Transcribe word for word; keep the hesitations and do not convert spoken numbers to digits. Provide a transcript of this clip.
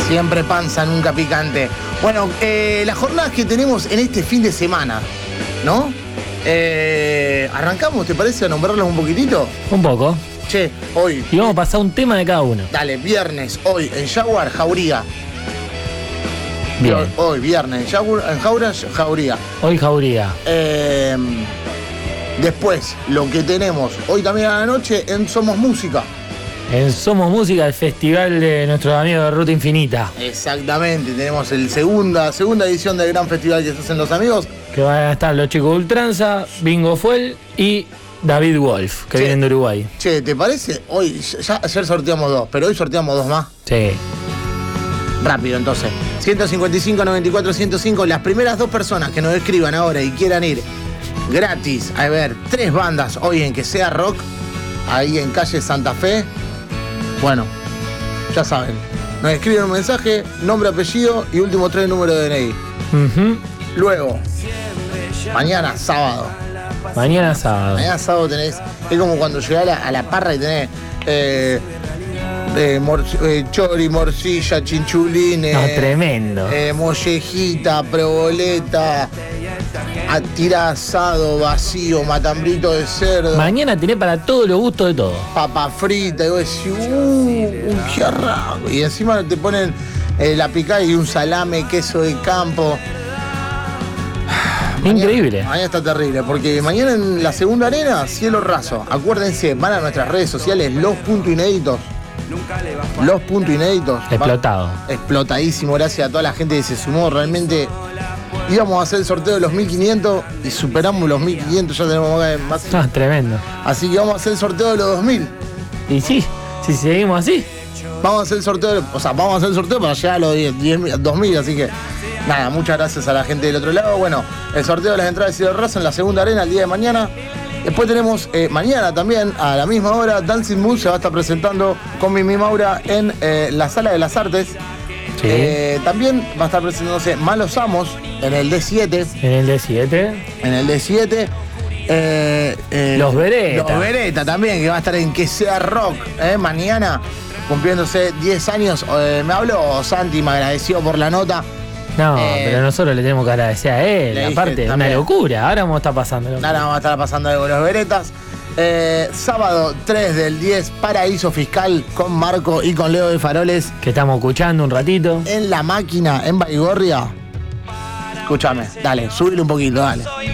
Siempre panza, nunca picante. Bueno, eh, las jornadas que tenemos en este fin de semana, ¿no? Eh, ¿Arrancamos, te parece, a nombrarlos un poquitito? Un poco. Che, hoy... Y vamos a pasar un tema de cada uno. Dale, viernes, hoy, en Jaguar, Jauría. Bien. Hoy, viernes, en Jaguar, en Jaura, Jauría. Hoy Jauría. Eh, después, lo que tenemos hoy también a la noche en Somos Música. En Somos Música, el festival de nuestros amigos de Ruta Infinita. Exactamente, tenemos el segunda, segunda edición del gran festival que se hacen los amigos. Que van a estar los chicos de Ultranza, Bingo Fuel y David Wolf, que Che, vienen de Uruguay. Che, ¿te parece? Hoy, ya ayer sorteamos dos, pero hoy sorteamos dos más. Sí. Rápido, entonces. ciento cincuenta y cinco, noventa y cuatro, ciento cinco. Las primeras dos personas que nos escriban ahora y quieran ir gratis a ver tres bandas hoy en Que Sea Rock, ahí en calle Santa Fe. Bueno, ya saben. Nos escriben un mensaje, nombre, apellido y último tres números de D N I. Uh-huh. Luego, mañana sábado. Mañana sábado. Mañana sábado tenés. Es como cuando llegás a la, a la parra y tenés. Eh, eh, mor, eh, chori, morcilla, chinchulines. No, tremendo. Eh, mollejita, proboleta, a tira asado, vacío, matambrito de cerdo. Mañana tenés para todos los gustos de todo. Papa frita, y vos decís, uh, qué arranco. Y encima te ponen eh, la picada y un salame, queso de campo. Mañana, increíble. Mañana está terrible, porque mañana en la segunda arena, cielo raso. Acuérdense, van a nuestras redes sociales, los puntos inéditos. Los puntos inéditos. Explotado. Va, explotadísimo, gracias a toda la gente que se sumó. Realmente íbamos a hacer el sorteo de los mil quinientos y superamos los mil quinientos, ya tenemos más. No, tremendo. Así que vamos a hacer el sorteo de los dos mil. Y sí, si seguimos así. Vamos a hacer el sorteo, o sea, vamos a hacer el sorteo para llegar a los dos mil, así que nada, muchas gracias a la gente del otro lado. Bueno, el sorteo de las entradas de Cielo Raza en la segunda arena el día de mañana. Después tenemos eh, mañana también, a la misma hora, Dancing Mood se va a estar presentando con Mimi Maura en eh, la Sala de las Artes. Sí. Eh, también va a estar presentándose Malos Amos en el D siete. En el D siete. En el D siete. Eh, eh, Los Beretta. Los Beretta también, que va a estar en Que Sea Rock. Eh, mañana, cumpliéndose diez años. Eh, me habló Santi, me agradeció por la nota. No, eh, pero nosotros le tenemos que agradecer a él. Aparte, es una locura. Ahora vamos a estar pasando. Ahora vamos a estar pasando algo con los Berettas. Eh, sábado tres del diez, Paraíso Fiscal con Marco y con Leo de Faroles. Que estamos escuchando un ratito. En La Máquina, en Baigorria. Escúchame, dale, subile un poquito, dale.